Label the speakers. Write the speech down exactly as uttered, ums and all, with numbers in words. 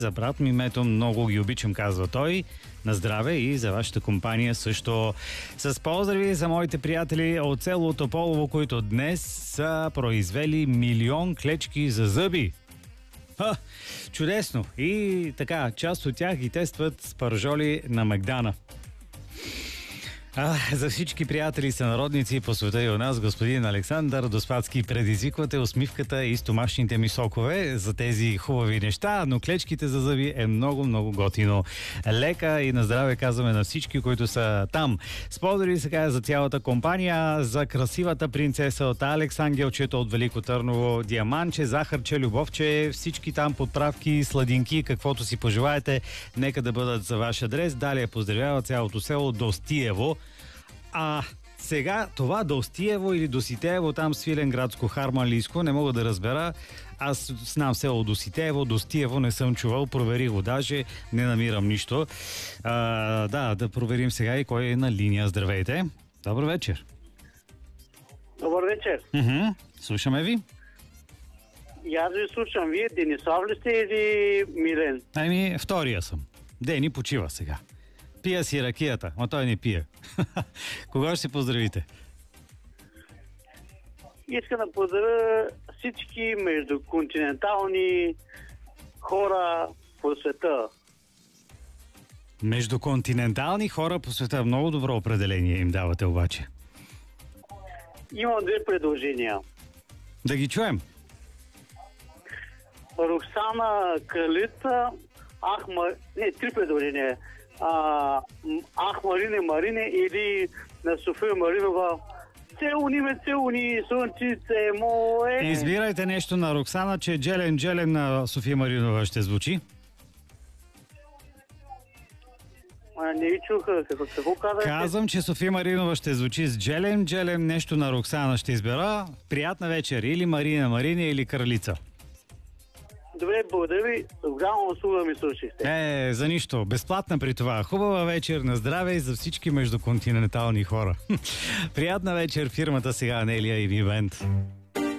Speaker 1: За брат ми Мето много ги обичам, казва той. На здраве и за вашата компания също. С поздрави за моите приятели от село Тополово, които днес са произвели милион клечки за зъби. Ха, чудесно! И така, част от тях ги тестват с пържоли на Мегдана. А, за всички приятели и сънародници по света и у нас, господин Александър Доспадски, предизвиквате усмивката и стомашните ми сокове за тези хубави неща, но клечките за зъби е много, много готино. Лека и на здраве казваме на всички, които са там. Сподели сега за цялата компания, за красивата принцеса от Алекс Ангелчето от Велико Търново, Диаманче, Захарче, Любовче, всички там подправки, сладинки, каквото си пожелаете, нека да бъдат за ваш адрес. Далее поздравява цялото село Достиево. А сега това Достиево или Доситеево, там Свиленградско, Харманлийско, не мога да разбера. Аз знам село Доситеево, Достиево не съм чувал, проверих го даже, не намирам нищо. А, да, да проверим сега и кой е на линия. Здравейте. Добър вечер.
Speaker 2: Добър вечер.
Speaker 1: Уху, слушаме ви.
Speaker 2: И аз ви слушам. Вие Денислав ли сте или Милен?
Speaker 1: Ами, втория съм. Дени почива сега. Пия си ракията, но той не пие. Кога ще си поздравите?
Speaker 2: Искам да поздравя всички междуконтинентални хора по света.
Speaker 1: Междуконтинентални хора по света. Много добро определение им давате обаче.
Speaker 2: Имам две предложения.
Speaker 1: Да ги чуем.
Speaker 2: Роксана Кралица, Ахма... Не, три предложения. А, Ах, Марине, Марине или на София Маринова. Целуни ме, целуни, слънчице мое.
Speaker 1: Избирайте нещо на Роксана, че Джелен Джелен на София Маринова ще звучи.
Speaker 2: А, не ви чуха. Какво, какво казахте?
Speaker 1: Казвам, че София Маринова ще звучи с Джелен Джелен, нещо на Роксана ще избера. Приятна вечер. Или Марина Марине, или Кралица.
Speaker 2: Добре, благодаря ви. Голяма услуга ми слушахте.
Speaker 1: Е, за нищо. Безплатна при това. Хубава вечер, на здраве и за всички междуконтинентални хора. Приятна вечер, фирмата сега Анелия и Вивент.